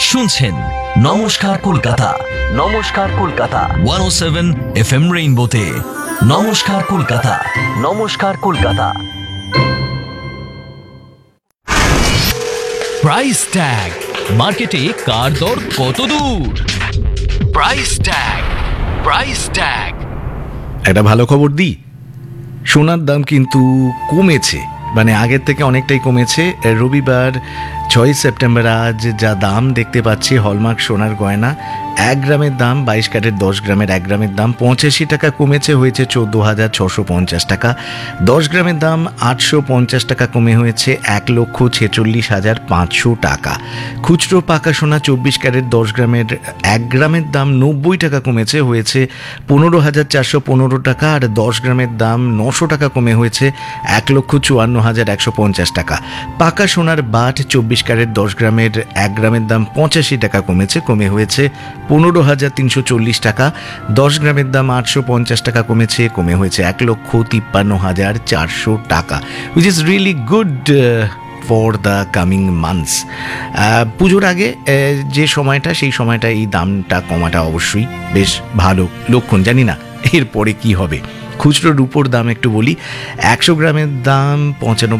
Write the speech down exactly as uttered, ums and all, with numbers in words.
শুনছেন নমস্কার কলকাতা, নমস্কার কলকাতা একশো সাত এফ এম রেইনবোতে। নমস্কার কলকাতা, নমস্কার কলকাতা। প্রাইস ট্যাগ, মার্কেটে কার দর কত দূর? Price tag, price tag. একটা ভালো খবর দিই, সোনার দাম কিন্তু কমেছে, মানে আগের থেকে অনেকটাই কমেছে। রবিবার ছয়ই সেপ্টেম্বর আজ যা দাম দেখতে পাচ্ছি হলমার্ক সোনার গয়না এক গ্রামের দাম বাইশ ক্যারেট দশ গ্রামের এক গ্রামের দাম পঁচাশি টাকা কমেছে, হয়েছে চোদ্দ হাজার ছশো পঞ্চাশ টাকা। দশ গ্রামের দাম আটশো পঞ্চাশ টাকা কমে হয়েছে এক লক্ষ ছেচল্লিশ হাজার পাঁচশো টাকা। খুচরো পাকা সোনা চব্বিশ ক্যারেট দশ গ্রামের এক গ্রামের দাম নব্বই টাকা কমেছে, হয়েছে পনেরো হাজার চারশো পনেরো টাকা। আর দশ গ্রামের দাম নশো টাকা কমে হয়েছে এক লক্ষ চুয়ান্ন হাজার একশো পঞ্চাশ টাকা। পাকা সোনার বাট চব্বিশ ক্যারেট দশ গ্রামের এক গ্রামের দাম পঁচাশি টাকা কমেছে, কমে হয়েছে পনেরো হাজার তিনশো চল্লিশ টাকা। দশ গ্রামের দাম আটশো পঞ্চাশ টাকা কমেছে, কমে হয়েছে এক লক্ষ তিপ্পান্ন হাজার চারশো টাকা, which is really good for the coming months. পুজোর আগে যে সময়টা, সেই সময়টা এই দামটা কমাটা অবশ্যই বেশ ভালো লক্ষণ। জানি না এরপরে কি হবে। খুচরো রূপোর দাম একটু বলি, একশো গ্রামের দাম পঁচানব্বই